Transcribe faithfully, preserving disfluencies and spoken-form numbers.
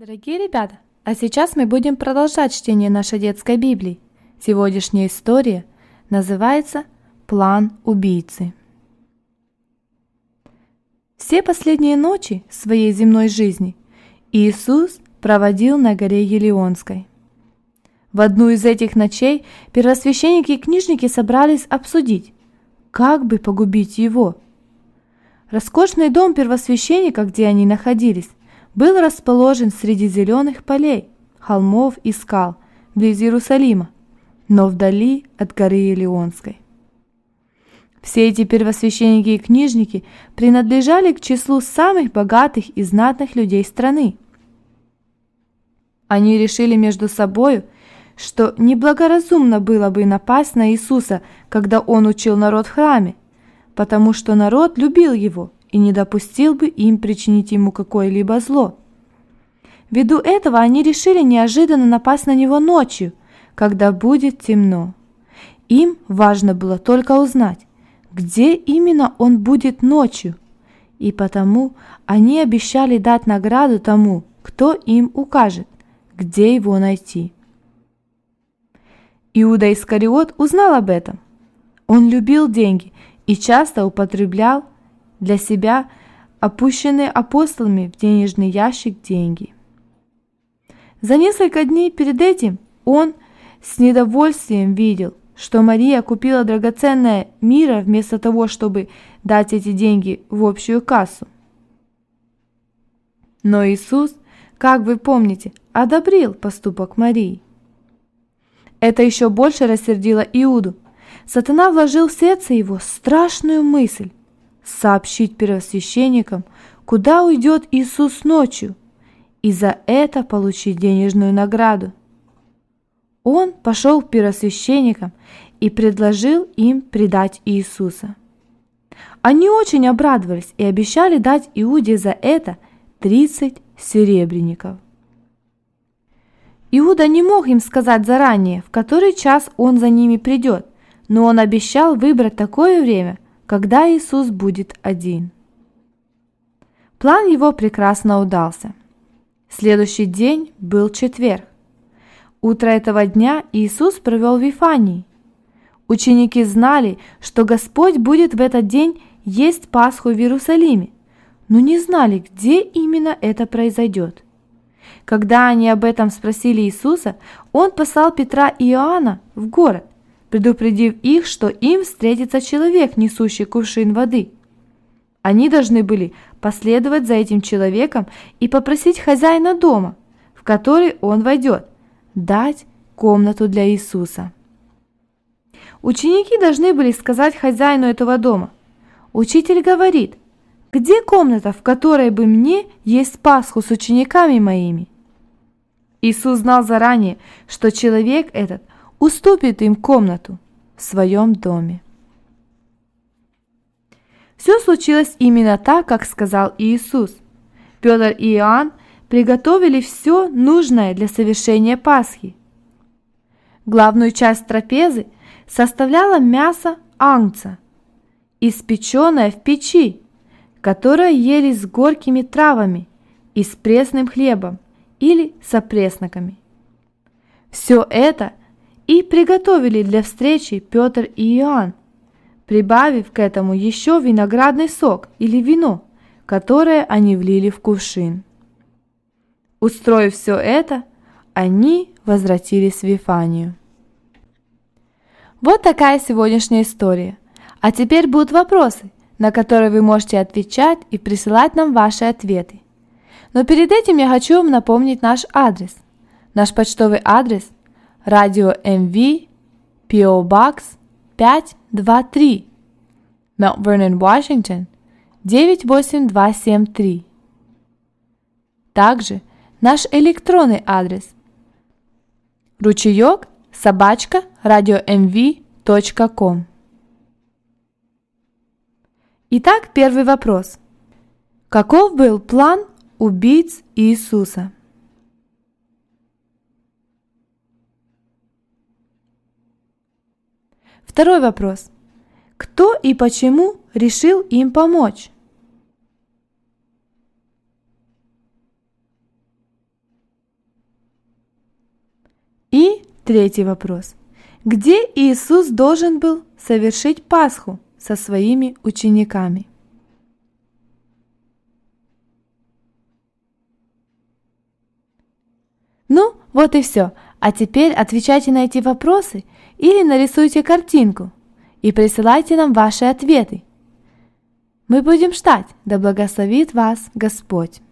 Дорогие ребята, а сейчас мы будем продолжать чтение нашей детской Библии. Сегодняшняя история называется «План убийцы». Все последние ночи своей земной жизни Иисус проводил на горе Елеонской. В одну из этих ночей первосвященники и книжники собрались обсудить, как бы погубить его. Роскошный дом первосвященника, где они находились, был расположен среди зеленых полей, холмов и скал, близ Иерусалима, но вдали от горы Елеонской. Все эти первосвященники и книжники принадлежали к числу самых богатых и знатных людей страны. Они решили между собою, что неблагоразумно было бы напасть на Иисуса, когда Он учил народ в храме, потому что народ любил Его и не допустил бы им причинить Ему какое-либо зло. Ввиду этого они решили неожиданно напасть на Него ночью, когда будет темно. Им важно было только узнать, где именно Он будет ночью, и потому они обещали дать награду тому, кто им укажет, где Его найти. Иуда Искариот узнал об этом. Он любил деньги и часто употреблял для себя опущенные апостолами в денежный ящик деньги. За несколько дней перед этим он с недовольствием видел, что Мария купила драгоценное мирра вместо того, чтобы дать эти деньги в общую кассу. Но Иисус, как вы помните, одобрил поступок Марии. Это еще больше рассердило Иуду. Сатана вложил в сердце его страшную мысль сообщить первосвященникам, куда уйдет Иисус ночью, и за это получить денежную награду. Он пошел к первосвященникам и предложил им предать Иисуса. Они очень обрадовались и обещали дать Иуде за это тридцать серебряников. Иуда не мог им сказать заранее, в который час он за ними придет, но он обещал выбрать такое время, когда Иисус будет один. План его прекрасно удался. Следующий день был четверг. Утро этого дня Иисус провел в Вифании. Ученики знали, что Господь будет в этот день есть Пасху в Иерусалиме, но не знали, где именно это произойдет. Когда они об этом спросили Иисуса, Он послал Петра и Иоанна в город, предупредив их, что им встретится человек, несущий кувшин воды. Они должны были последовать за этим человеком и попросить хозяина дома, в который он войдет, дать комнату для Иисуса. Ученики должны были сказать хозяину этого дома: «Учитель говорит, где комната, в которой бы мне есть Пасху с учениками моими?» Иисус знал заранее, что человек этот уступит им комнату в своем доме. Все случилось именно так, как сказал Иисус. Петр и Иоанн приготовили все нужное для совершения Пасхи. Главную часть трапезы составляло мясо агнца, испеченное в печи, которое ели с горькими травами и с пресным хлебом или с опресноками. Все это и приготовили для встречи Петр и Иоанн, прибавив к этому еще виноградный сок или вино, которое они влили в кувшин. Устроив все это, они возвратились в Вифанию. Вот такая сегодняшняя история. А теперь будут вопросы, на которые вы можете отвечать и присылать нам ваши ответы. Но перед этим я хочу вам напомнить наш адрес. Наш почтовый адрес – Радио эм ви, пи о Box пять два три, Mount Vernon, Washington девять восемь два семь три. Также наш электронный адрес – ручеек собачка радиомв точка ком. Итак, первый вопрос. Каков был план убийц Иисуса? Второй вопрос. Кто и почему решил им помочь? Третий вопрос. Где Иисус должен был совершить Пасху со своими учениками? Ну, вот и все. А теперь отвечайте на эти вопросы или нарисуйте картинку и присылайте нам ваши ответы. Мы будем ждать, да благословит вас Господь.